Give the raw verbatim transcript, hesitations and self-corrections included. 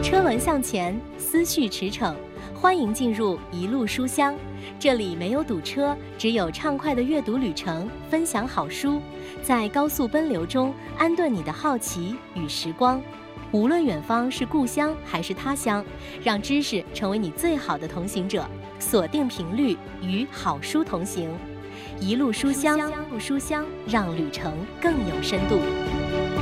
车轮向前，思绪驰骋，欢迎进入一路书香。这里没有堵车，只有畅快的阅读旅程，分享好书，在高速奔流中安顿你的好奇与时光。无论远方是故乡还是他乡，让知识成为你最好的同行者。锁定频率，与好书同行。一路书香，一路书香，让旅程更有深度。